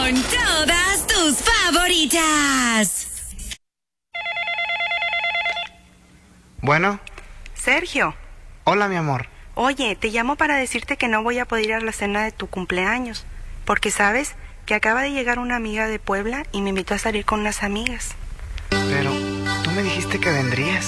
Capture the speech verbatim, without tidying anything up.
Con todas tus favoritas. Bueno. Sergio. Hola, mi amor. Oye, te llamo para decirte que no voy a poder ir a la cena de tu cumpleaños, porque sabes que acaba de llegar una amiga de Puebla y me invitó a salir con unas amigas. Pero tú me dijiste que vendrías.